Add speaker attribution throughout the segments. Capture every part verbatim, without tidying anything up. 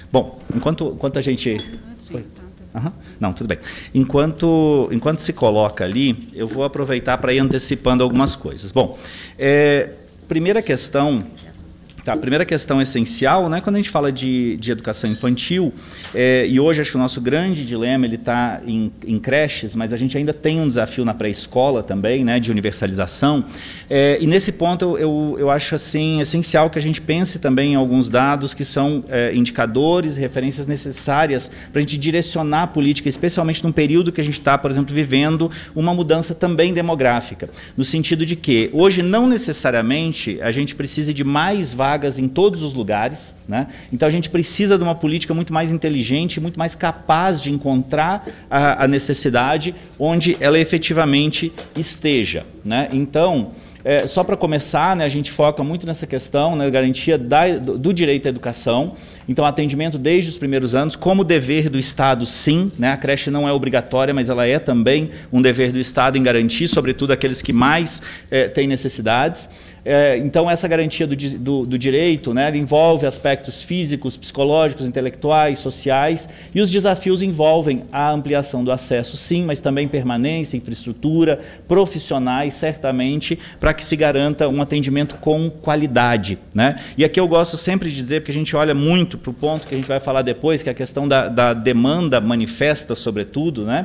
Speaker 1: Bom, enquanto, enquanto a gente... Uhum. Não, tudo bem. Enquanto, enquanto se coloca ali, eu vou aproveitar para ir antecipando algumas coisas. Bom, é, primeira questão... Tá, a primeira questão essencial, né, quando a gente fala de, de educação infantil, é, e hoje acho que o nosso grande dilema está em, em creches, mas a gente ainda tem um desafio na pré-escola também, né, de universalização, é, e nesse ponto eu, eu, eu acho assim, essencial que a gente pense também em alguns dados que são é, indicadores e referências necessárias para a gente direcionar a política, especialmente num período que a gente está, por exemplo, vivendo uma mudança também demográfica, no sentido de que hoje não necessariamente a gente precisa de mais vagas vagas em todos os lugares, né? Então a gente precisa de uma política muito mais inteligente, muito mais capaz de encontrar a, a necessidade onde ela efetivamente esteja, né? Então, é, só para começar, né, a gente foca muito nessa questão, né, garantia da, do, do direito à educação, então atendimento desde os primeiros anos, como dever do Estado, sim, né, a creche não é obrigatória, mas ela é também um dever do Estado em garantir, sobretudo aqueles que mais é, têm necessidades. É, então, essa garantia do, do, do direito, né, envolve aspectos físicos, psicológicos, intelectuais, sociais, e os desafios envolvem a ampliação do acesso, sim, mas também permanência, infraestrutura, profissionais, certamente, para que se garanta um atendimento com qualidade, né? E aqui eu gosto sempre de dizer, porque a gente olha muito para o ponto que a gente vai falar depois, que é a questão da, da demanda manifesta, sobretudo, né?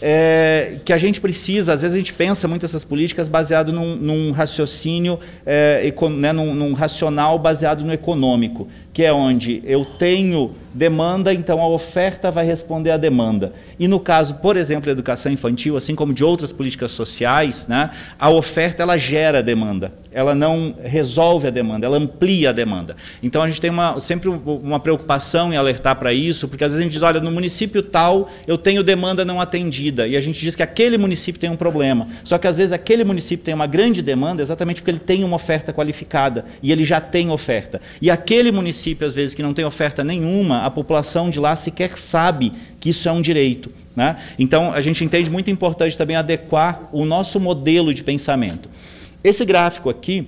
Speaker 1: É, que a gente precisa, às vezes a gente pensa muito essas políticas baseado num, num raciocínio, é, econ, né, num, num racional baseado no econômico, que é onde eu tenho demanda, então a oferta vai responder à demanda. E no caso, por exemplo, da educação infantil, assim como de outras políticas sociais, né, a oferta ela gera demanda, ela não resolve a demanda, ela amplia a demanda. Então a gente tem uma, sempre uma preocupação em alertar para isso, porque às vezes a gente diz, olha, no município tal eu tenho demanda não atendida, e a gente diz que aquele município tem um problema. Só que às vezes aquele município tem uma grande demanda exatamente porque ele tem uma oferta qualificada, e ele já tem oferta. E aquele município, às vezes, que não tem oferta nenhuma, a população de lá sequer sabe que isso é um direito, né? Então, a gente entende muito importante também adequar o nosso modelo de pensamento. Esse gráfico aqui,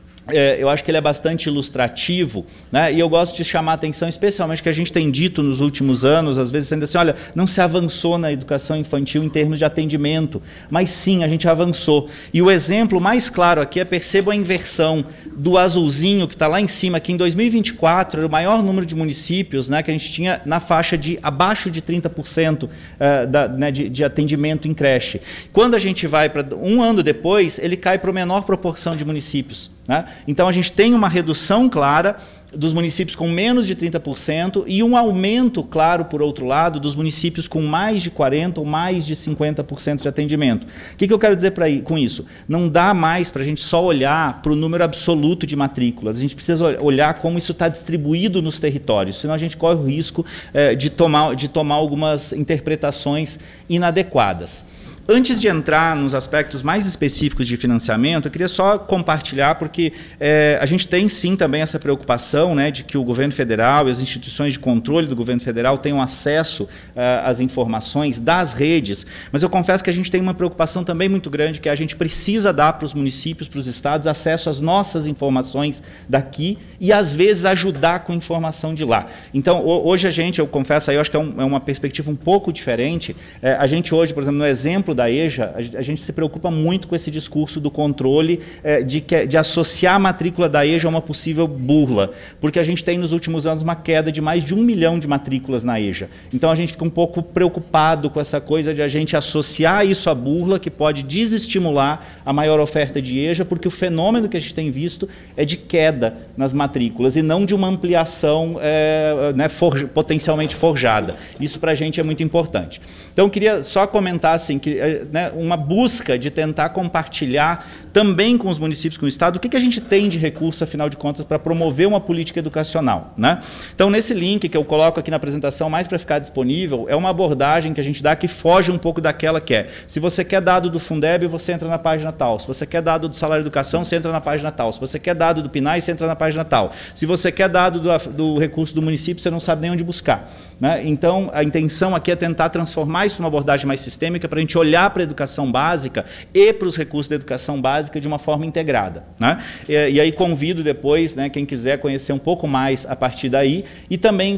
Speaker 1: É, eu acho que ele é bastante ilustrativo, né? E eu gosto de chamar a atenção, especialmente que a gente tem dito nos últimos anos, às vezes sendo assim, olha, não se avançou na educação infantil em termos de atendimento, mas sim, a gente avançou. E o exemplo mais claro aqui é, perceba a inversão do azulzinho, que está lá em cima, que em dois mil e vinte e quatro era o maior número de municípios, né, que a gente tinha na faixa de abaixo de trinta por cento uh, da, né, de, de atendimento em creche. Quando a gente vai para um ano depois, ele cai para a menor proporção de municípios, né? Então, a gente tem uma redução clara dos municípios com menos de trinta por cento e um aumento, claro, por outro lado, dos municípios com mais de quarenta por cento ou mais de cinquenta por cento de atendimento. O que, que eu quero dizer pra, com isso? Não dá mais para a gente só olhar para o número absoluto de matrículas, a gente precisa olhar como isso está distribuído nos territórios, senão a gente corre o risco eh, de, tomar, de tomar algumas interpretações inadequadas. Antes de entrar nos aspectos mais específicos de financiamento, eu queria só compartilhar, porque é, a gente tem sim também essa preocupação, né, de que o governo federal e as instituições de controle do governo federal tenham acesso uh, às informações das redes, mas eu confesso que a gente tem uma preocupação também muito grande, que a gente precisa dar para os municípios, para os estados, acesso às nossas informações daqui e, às vezes, ajudar com informação de lá. Então, hoje a gente, eu confesso, aí eu acho que é, um, é uma perspectiva um pouco diferente. É, a gente hoje, por exemplo, no exemplo da EJA, a gente se preocupa muito com esse discurso do controle, eh, de, que, de associar a matrícula da EJA a uma possível burla, porque a gente tem nos últimos anos uma queda de mais de um milhão de matrículas na EJA. Então a gente fica um pouco preocupado com essa coisa de a gente associar isso à burla, que pode desestimular a maior oferta de EJA, porque o fenômeno que a gente tem visto é de queda nas matrículas e não de uma ampliação eh, né, for, potencialmente forjada. Isso para a gente é muito importante. Então eu queria só comentar assim, que né, uma busca de tentar compartilhar também com os municípios, com o Estado, o que, que a gente tem de recurso, afinal de contas, para promover uma política educacional, né? Então, nesse link que eu coloco aqui na apresentação, mais para ficar disponível, é uma abordagem que a gente dá que foge um pouco daquela que é, se você quer dado do Fundeb, você entra na página tal, se você quer dado do salário de educação, você entra na página tal, se você quer dado do PNAE, você entra na página tal, se você quer dado do, do recurso do município, você não sabe nem onde buscar, né? Então, a intenção aqui é tentar transformar isso numa abordagem mais sistêmica, para a gente olhar para a educação básica e para os recursos da educação básica de uma forma integrada, né? E, e aí convido depois, né, quem quiser conhecer um pouco mais a partir daí, e também